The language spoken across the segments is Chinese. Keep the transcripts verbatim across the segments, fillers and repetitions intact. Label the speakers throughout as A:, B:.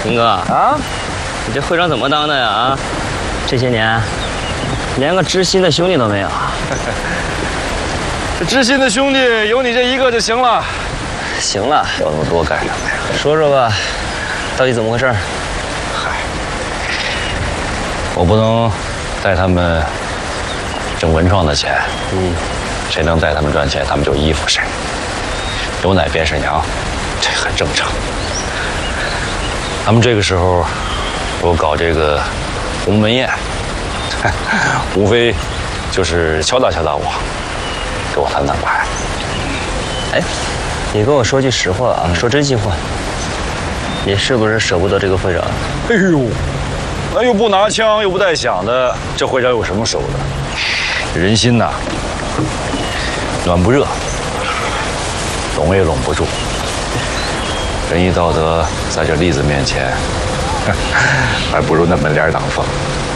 A: 林哥啊，你这会长怎么当的呀？啊，这些年连个知心的兄弟都没有。
B: 这知心的兄弟有你这一个就行了。
A: 行了，
B: 要那么多干什么呀？
A: 说说吧，到底怎么回事？
B: 嗨，我不能带他们挣文创的钱。嗯，谁能带他们赚钱，他们就依附谁。有奶便是娘，这很正常。他们这个时候给我搞这个鸿门宴，无非就是敲打敲打我，给我摊摊牌。
A: 哎，你跟我说句实话啊，说真心话，你是不是舍不得这个会长？
B: 哎呦，那又不拿枪又不带响的，这会长有什么舍不得？人心呐，暖不热，拢也拢不住。仁义道德在这栗子面前，还不如那门帘挡风。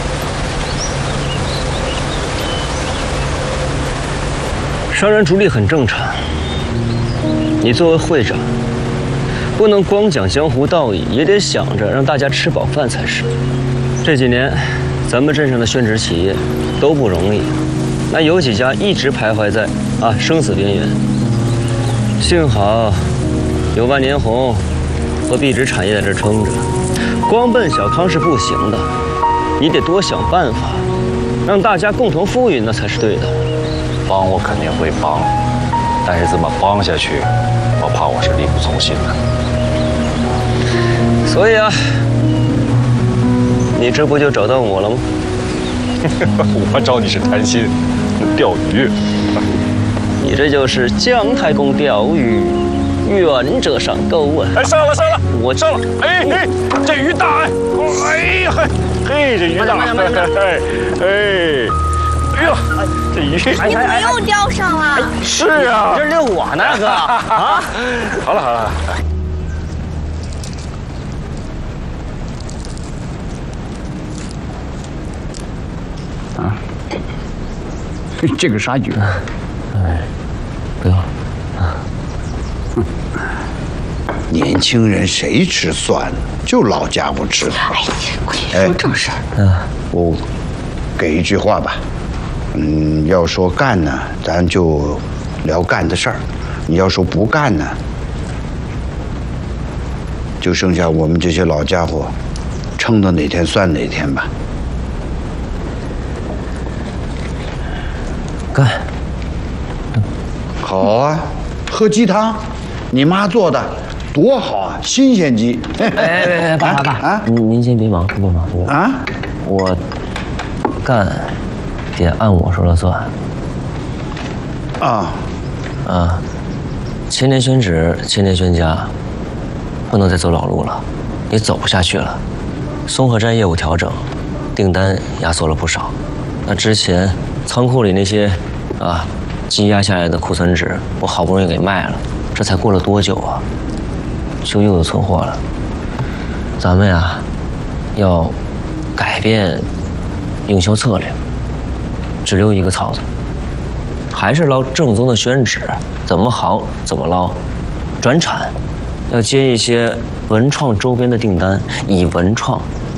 A: 商人逐利很正常，你作为会长，不能光讲江湖道义，也得想着让大家吃饱饭才是。这几年，咱们镇上的宣纸企业都不容易，那有几家一直徘徊在啊生死边缘。幸好有万年红和碧纸产业在这撑着，光奔小康是不行的，你得多想办法，让大家共同富裕，那才是对的。
B: 帮我肯定会帮，但是这么帮下去，我怕我是力不从心的。
A: 所以啊，你这不就找到我了吗？
B: 我找你是谈心，钓鱼。
A: 你这就是姜太公钓鱼，愿者上钩啊！
B: 哎，上了上了，
A: 我
B: 上了！哎哎，这鱼大哎！哎呀嘿，嘿这鱼大！哎哎哎呦，这鱼！
C: 你怎么又钓上了？
B: 是啊，
A: 这遛我呢，哥啊！
B: 好了好了。
D: 啊，这个啥鱼？
A: 哎，不要啊！
E: 年轻人谁吃蒜？就老家不吃。
C: 哎呀，我跟你说正事儿。
E: 嗯，我给一句话吧。嗯，要说干呢，咱就聊干的事儿；你要说不干呢，就剩下我们这些老家伙，撑到哪天算哪天吧。
A: 干。
E: 好啊，喝鸡汤，你妈做的，多好啊，新鲜鸡。
A: 哎哎哎，爸爸爸啊，您您先别忙，别忙，我啊，我干。得按我说了算。
E: 啊，
A: 啊，千年宣纸，千年宣家，不能再走老路了，也走不下去了。松河斋业务调整，订单压缩了不少。那之前仓库里那些啊积压下来的库存纸，我好不容易给卖了，这才过了多久啊，就又有存货了。咱们呀，要改变营销策略。只留一个槽子，还是捞正宗的宣纸，怎么好怎么捞。转产，要接一些文创周边的订单，以文创